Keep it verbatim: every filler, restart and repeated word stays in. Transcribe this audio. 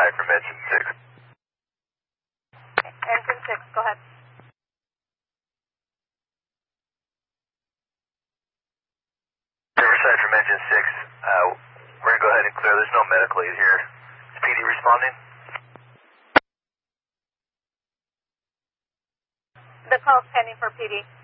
Riverside from Engine six. Okay. Engine six, go ahead. Riverside from Engine six. Uh, we're going to go ahead and clear. There's no medical aid here. Is P D responding? The call's pending for P D.